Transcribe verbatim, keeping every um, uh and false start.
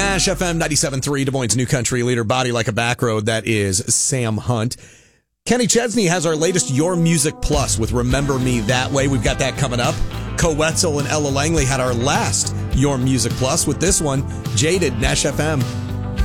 Nash F M ninety-seven point three, Des Moines' new country leader, Body Like a Back Road. That is Sam Hunt. Kenny Chesney has our latest Your Music Plus with Remember Me That Way. We've got that coming up. Co Wetzel and Ella Langley had our last Your Music Plus with this one, Jaded, Nash F M.